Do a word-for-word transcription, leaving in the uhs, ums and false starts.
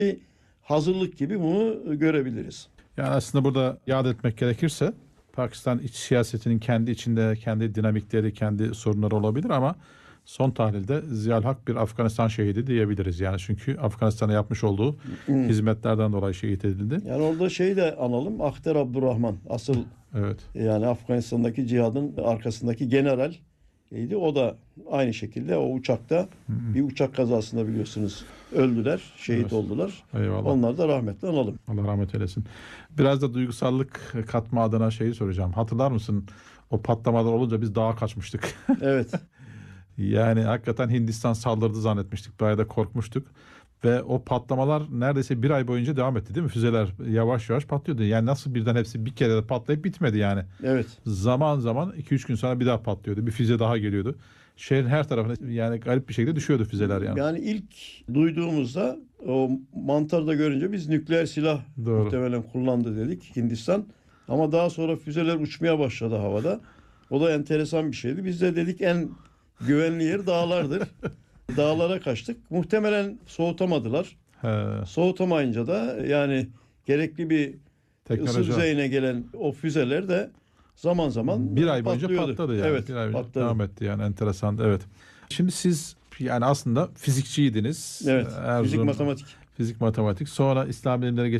hazırlık gibi bunu görebiliriz. Yani aslında burada yad etmek gerekirse Pakistan iç siyasetinin kendi içinde kendi dinamikleri, kendi sorunları olabilir ama son tahlilde Ziyal Hak bir Afganistan şehidi diyebiliriz. Yani çünkü Afganistan'a yapmış olduğu Hmm. hizmetlerden dolayı şehit edildi. Yani orada şeyi de analım. Akhter Abdurrahman asıl Evet. yani Afganistan'daki cihadın arkasındaki general idi. O da aynı şekilde o uçakta Hı. bir uçak kazasında biliyorsunuz öldüler, şehit Evet. oldular. Eyvallah. Onlar da rahmetle analım. Allah rahmet eylesin. Biraz da duygusallık katma adına şeyi soracağım. Hatırlar mısın? O patlamalar olunca biz dağa kaçmıştık. Evet. Yani hakikaten Hindistan saldırdı zannetmiştik. Bayağı da korkmuştuk. Ve o patlamalar neredeyse bir ay boyunca devam etti değil mi? Füzeler yavaş yavaş patlıyordu. Yani nasıl birden hepsi bir kere de patlayıp bitmedi yani. Evet. Zaman zaman iki üç gün sonra bir daha patlıyordu. Bir füze daha geliyordu. Şehrin her tarafına yani garip bir şekilde düşüyordu füzeler yani. Yani ilk duyduğumuzda o mantarı da görünce biz nükleer silah Doğru. muhtemelen kullandı dedik Hindistan. Ama daha sonra füzeler uçmaya başladı havada. O da enteresan bir şeydi. Biz de dedik en güvenli yer dağlardır. Dağlara kaçtık. Muhtemelen soğutamadılar. He, Soğutamayınca da yani gerekli bir ısı teknoloji. düzeyine gelen o füzeler de zaman zaman Bir ay boyunca patlıyordu. patladı yani. Evet, Bir ay boyunca patladı. devam etti yani enteresan. Evet. Şimdi siz yani aslında fizikçiydiniz. Evet, fizik Erzurum, matematik. Fizik matematik. Sonra İslam bilimleri